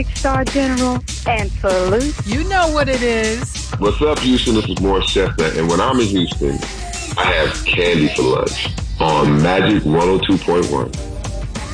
Star General and salute. You know what it is. What's up, Houston? This is Morris Chestnut, and when I'm in Houston, I have candy for lunch on Magic 102.1.